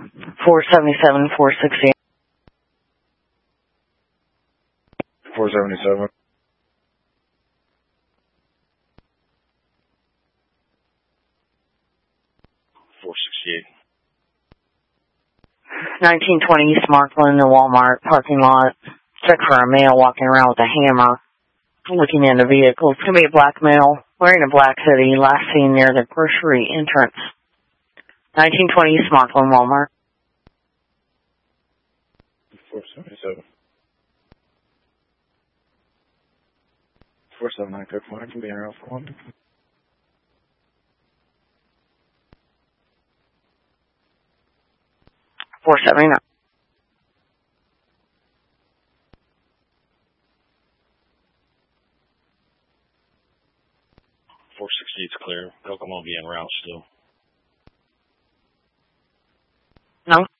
477, 468. 477. 468. 1920 East Markland, the Walmart parking lot. Check for a male walking around with a hammer, looking into vehicles. It's going to be a black male wearing a black hoodie, last seen near the grocery entrance. 1920 East Markland, Walmart. 477. 479, code 5 from the area of 1. 479. 468's clear. Kokomo be en route still. No.